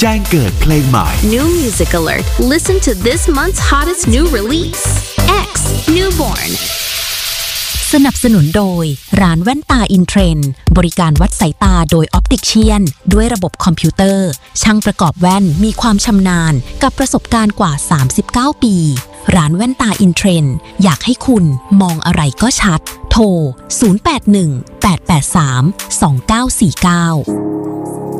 แจ้งเกิดเพลงใหม่ New music alert. Listen to this month's hottest new release. X Newborn. สนับสนุนโดยร้านแว่นตาอินเทรนด์บริการวัดสายตาโดยออปติกเชียนด้วยระบบคอมพิวเตอร์ช่างประกอบแว่นมีความชำนาญกับประสบการณ์กว่า39ปีร้านแว่นตาอินเทรนด์อยากให้คุณมองอะไรก็ชัดโทร0818832949